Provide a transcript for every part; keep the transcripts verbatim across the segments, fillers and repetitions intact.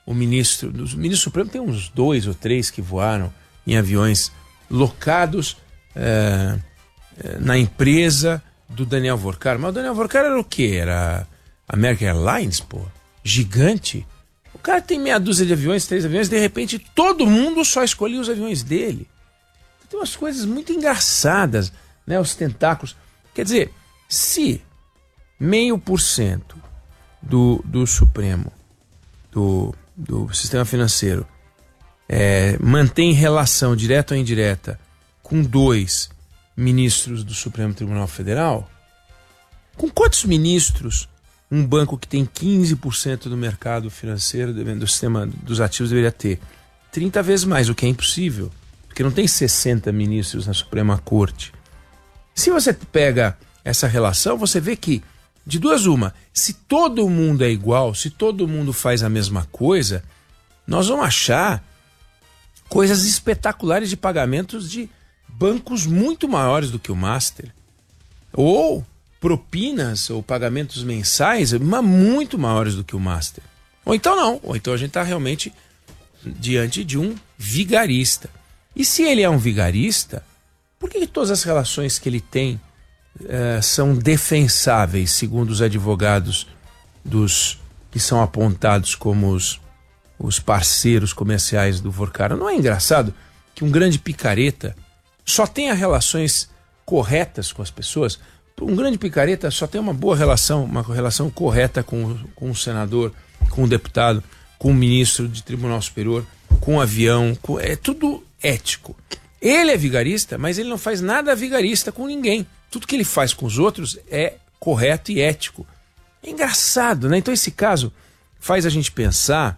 o ministro, o ministro Supremo tem uns dois ou três que voaram em aviões locados é, é, na empresa do Daniel Vorcar. Mas o Daniel Vorcar era o quê? Era American Airlines, pô? Gigante. O cara tem meia dúzia de aviões, três aviões, de repente todo mundo só escolhia os aviões dele. Tem umas coisas muito engraçadas, né? Os tentáculos. Quer dizer, se meio por cento do, do Supremo, do, do sistema financeiro, é, mantém relação direta ou indireta com dois ministros do Supremo Tribunal Federal, com quantos ministros um banco que tem quinze por cento do mercado financeiro, do sistema dos ativos, deveria ter? trinta vezes mais, o que é impossível, porque não tem sessenta ministros na Suprema Corte. Se você pega essa relação, você vê que, de duas uma, se todo mundo é igual, se todo mundo faz a mesma coisa, nós vamos achar coisas espetaculares de pagamentos de bancos muito maiores do que o Master. Ou propinas ou pagamentos mensais mas muito maiores do que o Master. Ou então não, ou então a gente está realmente diante de um vigarista. E se ele é um vigarista, por que, que todas as relações que ele tem eh, são defensáveis, segundo os advogados dos que são apontados como os, os parceiros comerciais do Vorcar? Não é engraçado que um grande picareta só tenha relações corretas com as pessoas? Um grande picareta só tem uma boa relação, uma relação correta com, com o senador, com o deputado, com o ministro de Tribunal Superior, com o avião, com, é tudo ético. Ele é vigarista, mas ele não faz nada vigarista com ninguém. Tudo que ele faz com os outros é correto e ético. É engraçado, né? Então esse caso faz a gente pensar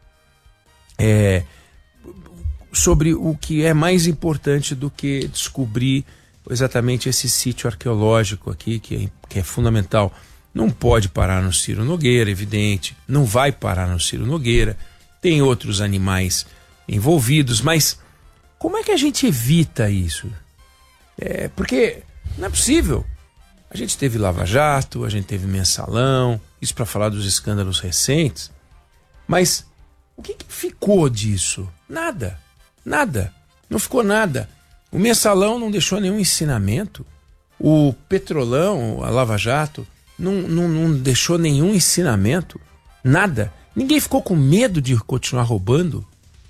é, sobre o que é mais importante do que descobrir exatamente esse sítio arqueológico aqui, que é, que é fundamental. Não pode parar no Ciro Nogueira, evidente. Não vai parar no Ciro Nogueira. Tem outros animais envolvidos, mas como é que a gente evita isso? É, porque não é possível. A gente teve Lava Jato, a gente teve Mensalão, isso para falar dos escândalos recentes, mas o que, que ficou disso? Nada, nada, não ficou nada. O Mensalão não deixou nenhum ensinamento, o Petrolão, a Lava Jato, não, não, não deixou nenhum ensinamento, nada. Ninguém ficou com medo de continuar roubando.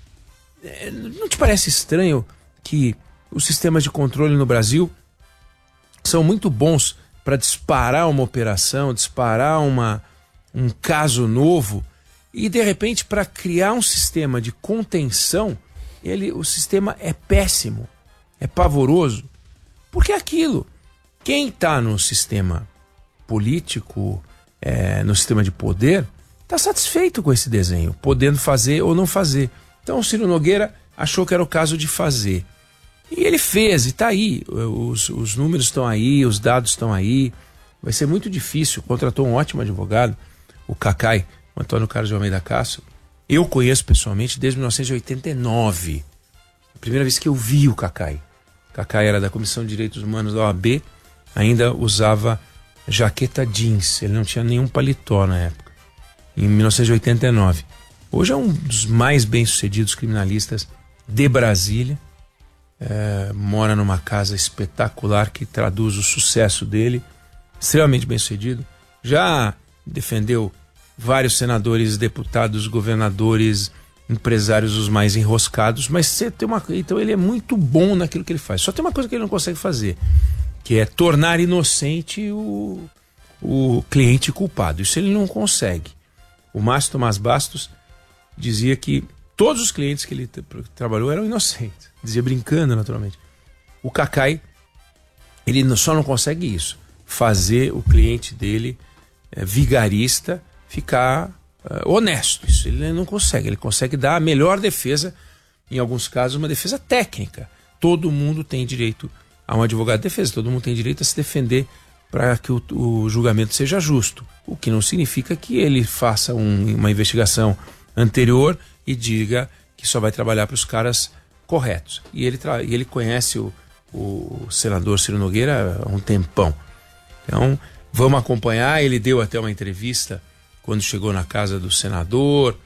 Não te parece estranho que os sistemas de controle no Brasil são muito bons para disparar uma operação, disparar uma, um caso novo, e de repente para criar um sistema de contenção, ele, o sistema é péssimo, é pavoroso? Porque é aquilo, quem está no sistema político, é, no sistema de poder, está satisfeito com esse desenho, podendo fazer ou não fazer. Então o Ciro Nogueira achou que era o caso de fazer. E ele fez, e está aí. Os, os números estão aí, os dados estão aí. Vai ser muito difícil. Contratou um ótimo advogado, o Cacai, o Antônio Carlos de Almeida Castro. Eu conheço pessoalmente desde mil novecentos e oitenta e nove. A primeira vez que eu vi o Cacai. O Cacai era da Comissão de Direitos Humanos da O A B, ainda usava jaqueta jeans. Ele não tinha nenhum paletó na época. Em mil novecentos e oitenta e nove. Hoje é um dos mais bem-sucedidos criminalistas de Brasília. É, mora numa casa espetacular que traduz o sucesso dele. Extremamente bem-sucedido. Já defendeu vários senadores, deputados, governadores, empresários os mais enroscados. Mas você tem uma, então ele é muito bom naquilo que ele faz. Só tem uma coisa que ele não consegue fazer, que é tornar inocente o, o cliente culpado. Isso ele não consegue. O Márcio Tomás Bastos dizia que todos os clientes que ele tra- trabalhou eram inocentes. Dizia brincando, naturalmente. O Cacai, ele só não consegue isso. Fazer o cliente dele, é, vigarista, ficar é, honesto. Isso ele não consegue. Ele consegue dar a melhor defesa, em alguns casos, uma defesa técnica. Todo mundo tem direito a um advogado de defesa. Todo mundo tem direito a se defender para que o, o julgamento seja justo. O que não significa que ele faça um, uma investigação anterior e diga que só vai trabalhar para os caras corretos. E ele, tra- e ele conhece o, o senador Ciro Nogueira há um tempão. Então, vamos acompanhar. Ele deu até uma entrevista quando chegou na casa do senador,